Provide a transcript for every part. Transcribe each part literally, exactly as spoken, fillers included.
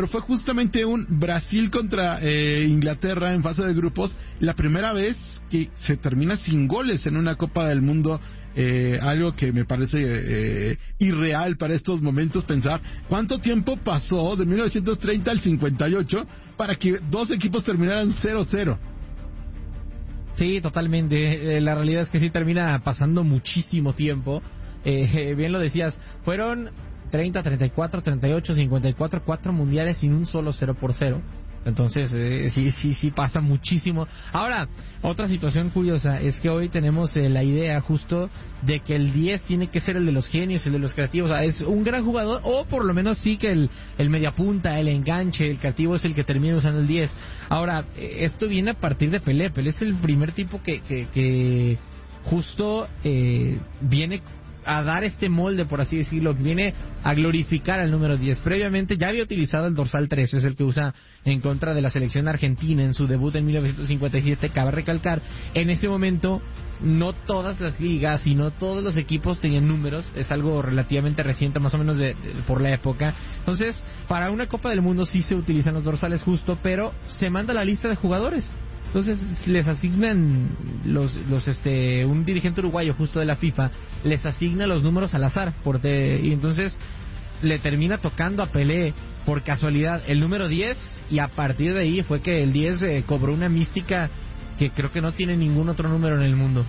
pero fue justamente un Brasil contra eh, Inglaterra en fase de grupos, la primera vez que se termina sin goles en una Copa del Mundo. Eh, algo que me parece eh, irreal para estos momentos, pensar cuánto tiempo pasó de mil novecientos treinta al cincuenta y ocho para que dos equipos terminaran cero cero. Sí, totalmente. Eh, la realidad es que sí termina pasando muchísimo tiempo. Eh, bien lo decías, fueron treinta, treinta y cuatro, treinta y ocho, cincuenta y cuatro, cuatro mundiales sin un solo cero por cero. Entonces, eh, sí, sí, sí pasa muchísimo. Ahora, otra situación curiosa es que hoy tenemos eh, la idea justo de que el diez tiene que ser el de los genios, el de los creativos. O sea, es un gran jugador, o por lo menos sí que el, el mediapunta, el enganche, el creativo es el que termina usando el diez. Ahora, eh, esto viene a partir de Pelé. Pelé es el primer tipo que, que, que justo eh, viene a dar este molde, por así decirlo, viene a glorificar al número diez. Previamente ya había utilizado el dorsal trece, es el que usa en contra de la selección argentina en su debut en mil novecientos cincuenta y siete. Cabe recalcar, en ese momento no todas las ligas y no todos los equipos tenían números, es algo relativamente reciente, más o menos de, de, por la época. Entonces, para una Copa del Mundo sí se utilizan los dorsales justo, pero se manda la lista de jugadores. Entonces les asignan los los este un dirigente uruguayo justo de la FIFA les asigna los números al azar por de, y entonces le termina tocando a Pelé por casualidad el número diez, y a partir de ahí fue que el diez eh, cobró una mística que creo que no tiene ningún otro número en el mundo.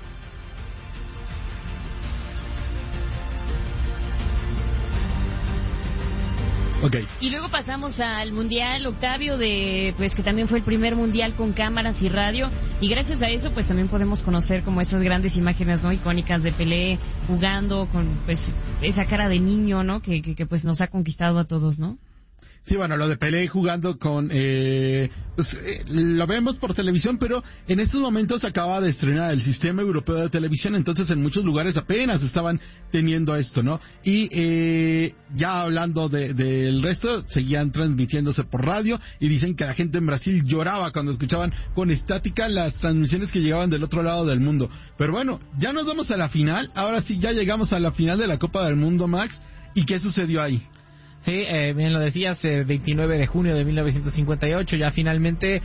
Okay. Y luego pasamos al Mundial, Octavio, de pues que también fue el primer Mundial con cámaras y radio, y gracias a eso pues también podemos conocer como esas grandes imágenes, ¿no?, icónicas de Pelé jugando con pues esa cara de niño, ¿no?, que, que, que pues nos ha conquistado a todos, ¿no? Sí, bueno, lo de Pelé jugando con... Eh, pues, eh, lo vemos por televisión, pero en estos momentos se acaba de estrenar el sistema europeo de televisión, entonces en muchos lugares apenas estaban teniendo esto, ¿no? Y eh, ya hablando de, del resto, seguían transmitiéndose por radio, y dicen que la gente en Brasil lloraba cuando escuchaban con estática las transmisiones que llegaban del otro lado del mundo. Pero bueno, ya nos vamos a la final, ahora sí ya llegamos a la final de la Copa del Mundo, Max, ¿y qué sucedió ahí? Sí, eh, bien lo decías, eh, veintinueve de junio de mil novecientos cincuenta y ocho, ya finalmente,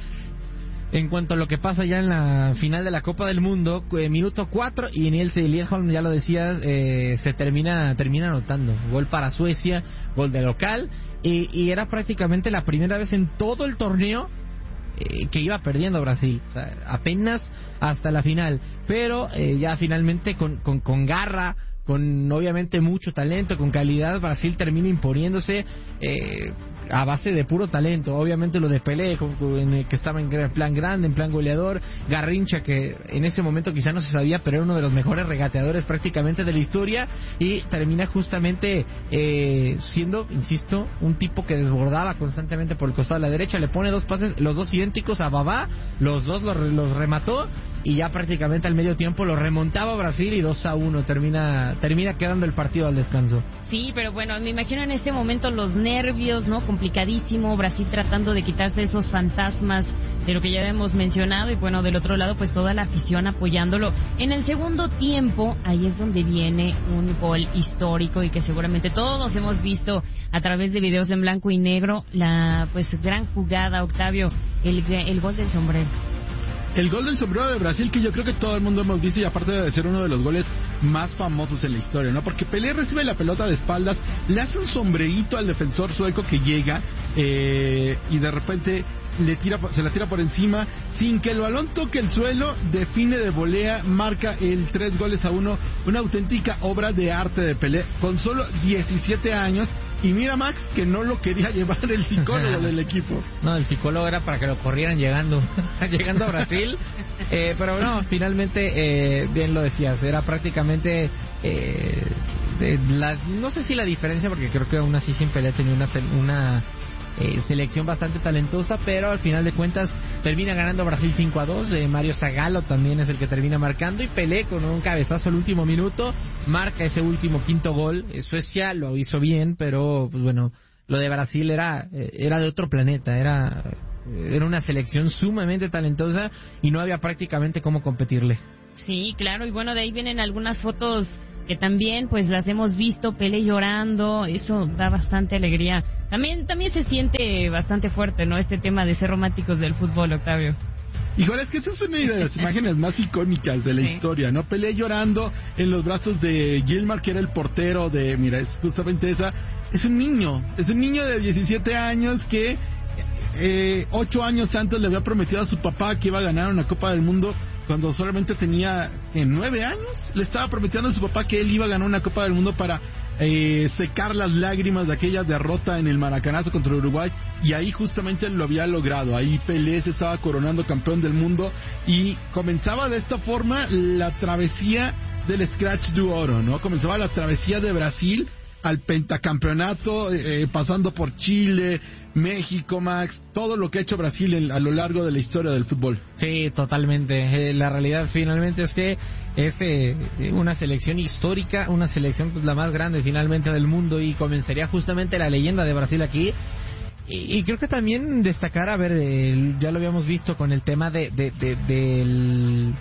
en cuanto a lo que pasa ya en la final de la Copa del Mundo, eh, minuto cuatro, y Niels Eliasholm, ya lo decías, eh, se termina termina anotando, gol para Suecia, gol de local, y, y era prácticamente la primera vez en todo el torneo eh, que iba perdiendo Brasil, o sea, apenas hasta la final, pero eh, ya finalmente con, con, con garra, con obviamente mucho talento, con calidad, Brasil termina imponiéndose eh, a base de puro talento. Obviamente lo de Pelé, que estaba en plan grande, en plan goleador, Garrincha, que en ese momento quizá no se sabía, pero era uno de los mejores regateadores prácticamente de la historia, y termina justamente eh, siendo, insisto, un tipo que desbordaba constantemente por el costado de la derecha, le pone dos pases, los dos idénticos a Babá, los dos los, los remató, y ya prácticamente al medio tiempo lo remontaba Brasil, y dos a uno termina termina quedando el partido al descanso. Sí, pero bueno, me imagino en este momento los nervios, ¿no? Complicadísimo, Brasil tratando de quitarse esos fantasmas de lo que ya hemos mencionado, y bueno, del otro lado pues toda la afición apoyándolo. En el segundo tiempo, ahí es donde viene un gol histórico y que seguramente todos hemos visto a través de videos en blanco y negro, la pues gran jugada, Octavio, el, el gol del sombrero. El gol del sombrero de Brasil, que yo creo que todo el mundo hemos visto, y aparte de ser uno de los goles más famosos en la historia, ¿no? Porque Pelé recibe la pelota de espaldas, le hace un sombrerito al defensor sueco que llega, eh, y de repente le tira, se la tira por encima, sin que el balón toque el suelo, define de volea, marca el tres goles a uno, una auténtica obra de arte de Pelé, con solo diecisiete años. Y mira, Max, que no lo quería llevar el psicólogo del equipo. No, el psicólogo era para que lo corrieran llegando llegando a Brasil. Eh, pero no, finalmente, eh, bien lo decías, era prácticamente... Eh, de la, no sé si la diferencia, porque creo que aún así sin Pelé tenía una... una Eh, selección bastante talentosa, pero al final de cuentas termina ganando Brasil cinco a dos. eh, Mario Zagallo también es el que termina marcando, y Pelé con un cabezazo al último minuto marca ese último quinto gol. eh, Suecia lo hizo bien, pero pues bueno, lo de Brasil era eh, era de otro planeta, era era una selección sumamente talentosa y no había prácticamente cómo competirle. Sí, claro, y bueno, de ahí vienen algunas fotos que también pues las hemos visto, Pelé llorando, eso da bastante alegría. También también se siente bastante fuerte, ¿no? Este tema de ser románticos del fútbol, Octavio. Híjole, es que esa es una de las imágenes más icónicas de la sí. historia, ¿no? Pelé llorando en los brazos de Gilmar, que era el portero de... Mira, es justamente esa. Es un niño, es un niño de diecisiete años que eh, ocho años antes le había prometido a su papá que iba a ganar una Copa del Mundo cuando solamente tenía eh, nueve años. Le estaba prometiendo a su papá que él iba a ganar una Copa del Mundo para eh, secar las lágrimas de aquella derrota en el Maracanazo contra Uruguay, y ahí justamente lo había logrado. Ahí Pelé se estaba coronando campeón del mundo y comenzaba de esta forma la travesía del Scratch do Oro, ¿no? Comenzaba la travesía de Brasil al pentacampeonato, eh, pasando por Chile, México, Max, todo lo que ha hecho Brasil en, a lo largo de la historia del fútbol. Sí, totalmente. Eh, la realidad finalmente es que es eh, una selección histórica, una selección pues la más grande finalmente del mundo, y comenzaría justamente la leyenda de Brasil aquí. Y, y creo que también destacar, a ver, eh, ya lo habíamos visto con el tema de, de, de del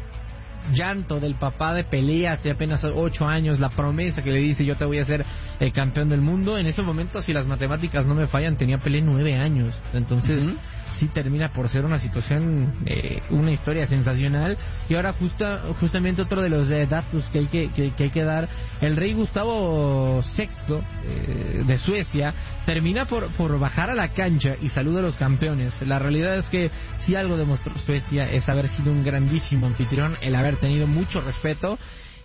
llanto del papá de Pelé hace apenas ocho años, la promesa que le dice: yo te voy a hacer el campeón del mundo. En ese momento, si las matemáticas no me fallan, tenía Pelé nueve años. Entonces uh-huh. sí termina por ser una situación, eh, una historia sensacional. Y ahora justa, justamente otro de los eh, datos que hay que, que, que hay que dar: el rey Gustavo sexto eh, de Suecia termina por, por bajar a la cancha y saluda a los campeones. La realidad es que si algo demostró Suecia es haber sido un grandísimo anfitrión, el haber tenido mucho respeto,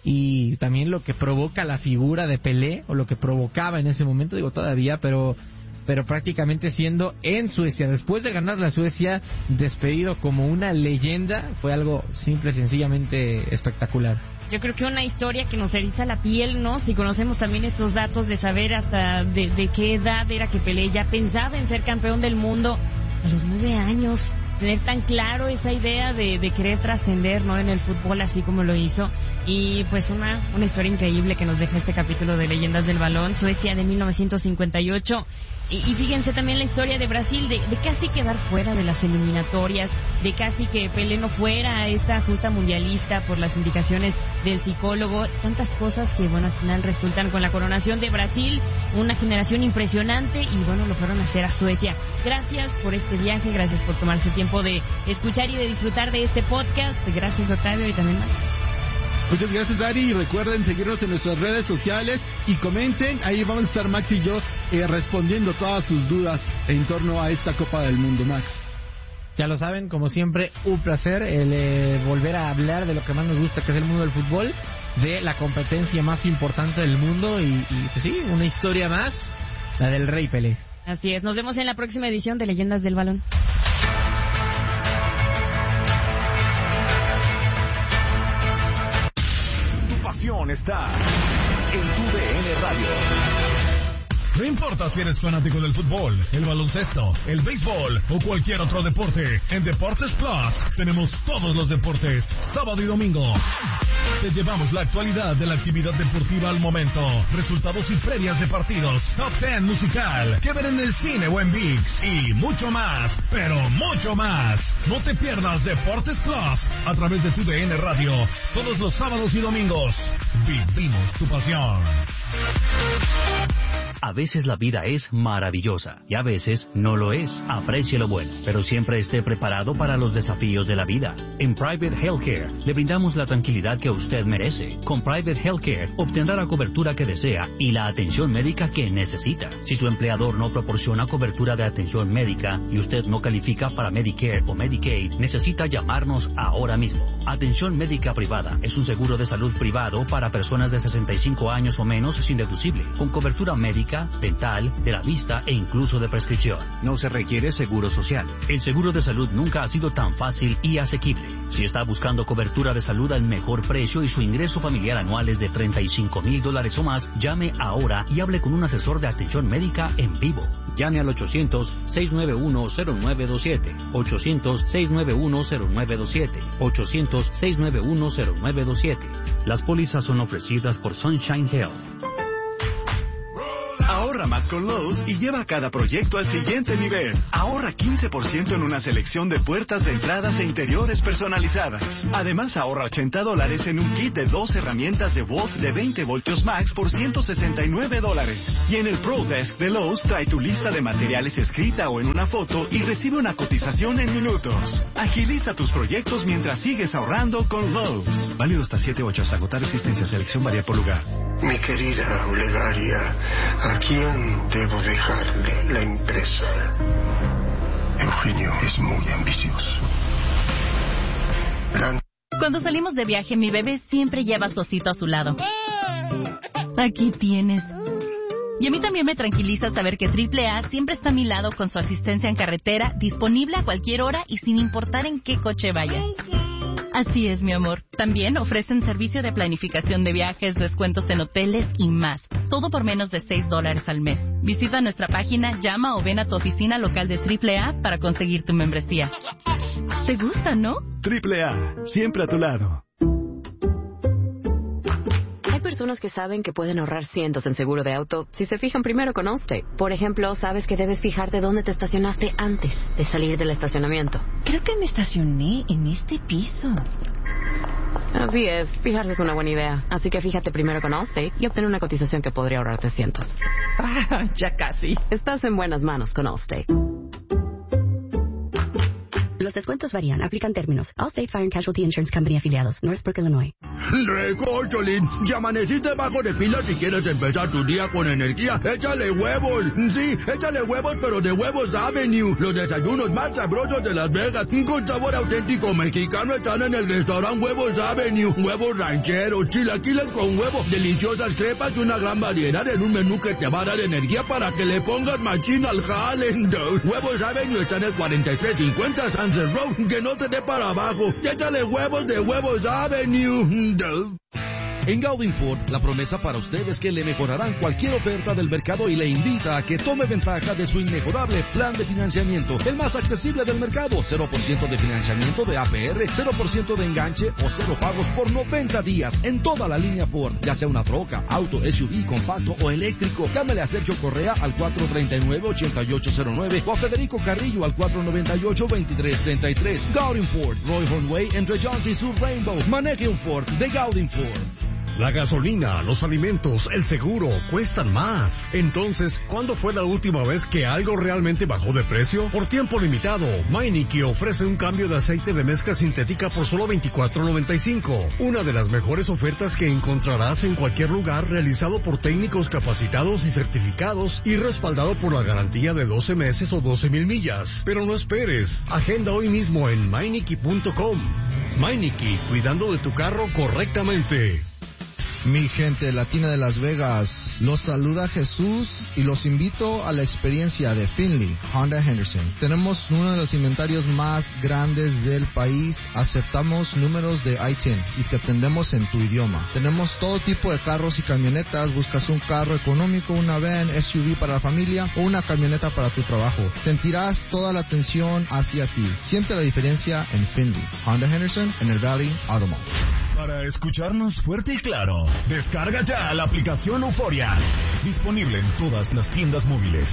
y también lo que provoca la figura de Pelé, o lo que provocaba en ese momento, digo todavía, pero pero prácticamente siendo en Suecia, después de ganar la Suecia, despedido como una leyenda, fue algo simple, sencillamente espectacular. Yo creo que una historia que nos eriza la piel, ¿no? Si conocemos también estos datos de saber hasta de, de qué edad era que Pelé ya pensaba en ser campeón del mundo a los nueve años. Tener tan claro esa idea de, de querer trascender, ¿no?, en el fútbol, así como lo hizo. Y pues una, una historia increíble que nos deja este capítulo de Leyendas del Balón, Suecia de mil novecientos cincuenta y ocho. Y, y fíjense también la historia de Brasil, de, de casi quedar fuera de las eliminatorias, de casi que Pelé no fuera a esta justa mundialista por las indicaciones del psicólogo. Tantas cosas que, bueno, al final resultan con la coronación de Brasil, una generación impresionante, y bueno, lo fueron a hacer a Suecia. Gracias por este viaje, gracias por tomarse tiempo de escuchar y de disfrutar de este podcast. Gracias, Octavio, y también Max. Muchas gracias, Ari, y recuerden seguirnos en nuestras redes sociales y comenten, ahí vamos a estar Max y yo eh, respondiendo todas sus dudas en torno a esta Copa del Mundo. Max. Ya lo saben, como siempre, un placer el eh, volver a hablar de lo que más nos gusta, que es el mundo del fútbol, de la competencia más importante del mundo, y, y pues sí, una historia más, la del Rey Pelé. Así es, nos vemos en la próxima edición de Leyendas del Balón. Está en tu D N Radio. No importa si eres fanático del fútbol, el baloncesto, el béisbol o cualquier otro deporte, en Deportes Plus tenemos todos los deportes, sábado y domingo. Te llevamos la actualidad de la actividad deportiva al momento, resultados y previas de partidos, top diez musical, que ver en el cine o en ViX, y mucho más, pero mucho más. No te pierdas Deportes Plus a través de tu D N Radio, todos los sábados y domingos. Vivimos tu pasión. A veces la vida es maravillosa y a veces no lo es. Aprecie lo bueno, pero siempre esté preparado para los desafíos de la vida. En Private Healthcare le brindamos la tranquilidad que usted merece. Con Private Healthcare obtendrá la cobertura que desea y la atención médica que necesita. Si su empleador no proporciona cobertura de atención médica y usted no califica para Medicare o Medicaid, necesita llamarnos ahora mismo. Atención médica privada es un seguro de salud privado para personas de sesenta y cinco años o menos sin deducible, con cobertura médica, dental, de la vista e incluso de prescripción. No se requiere seguro social. El seguro de salud nunca ha sido tan fácil y asequible. Si está buscando cobertura de salud al mejor precio y su ingreso familiar anual es de treinta y cinco mil dólares o más, llame ahora y hable con un asesor de atención médica en vivo. Llame al ochocientos, seis nueve uno, cero nueve dos siete, ochocientos, seis nueve uno, cero nueve dos siete, ochocientos, seis nueve uno, cero nueve dos siete. Las pólizas son ofrecidas por Sunshine Health. Ahorra más con Lowe's y lleva cada proyecto al siguiente nivel. Ahorra quince por ciento en una selección de puertas de entradas e interiores personalizadas. Además, ahorra ochenta dólares en un kit de dos herramientas de Wolf de veinte voltios max por ciento sesenta y nueve dólares. Y en el Pro Desk de Lowe's trae tu lista de materiales escrita o en una foto y recibe una cotización en minutos. Agiliza tus proyectos mientras sigues ahorrando con Lowe's. Válido hasta siete ocho hasta agotar existencia. Selección varía por lugar. Mi querida Olegaria, ¿a quién debo dejarle la empresa? Eugenio es muy ambicioso. La... Cuando salimos de viaje, mi bebé siempre lleva a su osito a su lado. Aquí tienes. Y a mí también me tranquiliza saber que triple A siempre está a mi lado con su asistencia en carretera, disponible a cualquier hora y sin importar en qué coche vayas. Así es, mi amor. También ofrecen servicio de planificación de viajes, descuentos en hoteles y más. Todo por menos de seis dólares al mes. Visita nuestra página, llama o ven a tu oficina local de triple A para conseguir tu membresía. ¿Te gusta, no? triple A, siempre a tu lado. Personas que saben que pueden ahorrar cientos en seguro de auto si se fijan primero con Allstate. Por ejemplo, sabes que debes fijarte dónde te estacionaste antes de salir del estacionamiento. Creo que me estacioné en este piso. Así es, fijarse es una buena idea. Así que fíjate primero con Allstate y obtén una cotización que podría ahorrarte cientos. Ah, ya casi. Estás en buenas manos con Allstate. Los descuentos varían. Aplican términos. Allstate Fire and Casualty Insurance Company afiliados. Northbrook, Illinois. Recórcholín, ya amaneciste bajo de pila si quieres empezar tu día con energía. Échale huevos. Sí, échale huevos, pero de Huevos Avenue. Los desayunos más sabrosos de Las Vegas. Con sabor auténtico mexicano están en el restaurante Huevos Avenue. Huevos rancheros, chilaquiles con huevo, deliciosas crepas y una gran variedad en un menú que te va a dar energía para que le pongas machín al jale. Huevos Avenue está en el cuarenta y tres cincuenta Sunset Road, que no te dé para abajo. Échale huevos de Huevos Avenue. En Gaudin Ford, la promesa para usted es que le mejorarán cualquier oferta del mercado y le invita a que tome ventaja de su inmejorable plan de financiamiento, el más accesible del mercado. cero por ciento de financiamiento de A P R, cero por ciento de enganche o cero pagos por noventa días en toda la línea Ford, ya sea una troca, auto, S U V, compacto o eléctrico. Llámale a Sergio Correa al cuatro tres nueve, ocho ocho cero nueve o a Federico Carrillo al cuatro nueve ocho, dos tres tres tres. Gaudin Ford, Roy Hornway, entre Jones y Sur Rainbow. Maneje un Ford de Gaudin Ford. La gasolina, los alimentos, el seguro cuestan más. Entonces, ¿cuándo fue la última vez que algo realmente bajó de precio? Por tiempo limitado, Meineke ofrece un cambio de aceite de mezcla sintética por solo veinticuatro noventa y cinco. Una de las mejores ofertas que encontrarás en cualquier lugar, realizado por técnicos capacitados y certificados y respaldado por la garantía de doce meses o doce mil millas. Pero no esperes, agenda hoy mismo en Meineke punto com. Meineke, cuidando de tu carro correctamente. Mi gente latina de Las Vegas, los saluda Jesús y los invito a la experiencia de Finley Honda Henderson. Tenemos uno de los inventarios más grandes del país, aceptamos números de I TIN y te atendemos en tu idioma. Tenemos todo tipo de carros y camionetas, buscas un carro económico, una van, S U V para la familia o una camioneta para tu trabajo. Sentirás toda la atención hacia ti. Siente la diferencia en Finley Honda Henderson en el Valley Auto Mall. Para escucharnos fuerte y claro, descarga ya la aplicación Euforia. Disponible en todas las tiendas móviles.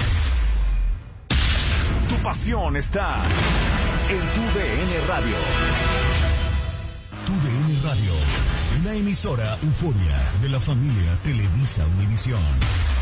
Tu pasión está en Tu D N Radio. Tu D N Radio, una emisora Euforia de la familia Televisa Univisión.